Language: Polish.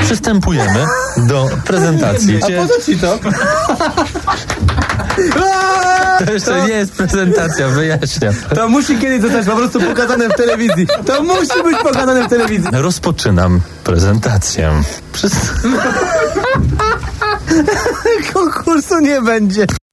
Przystępujemy do prezentacji. A po co ci to? To jeszcze nie jest prezentacja, wyjaśniam. To musi kiedyś zostać po prostu pokazane w telewizji. To musi być pokazane w telewizji. Rozpoczynam prezentację. Konkursu nie będzie.